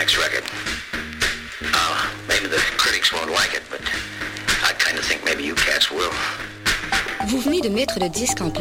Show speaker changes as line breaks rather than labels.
next record. Maybe the critics won't like it, but I kind of think maybe you cats will.
Vous venez de mettre le disque en place.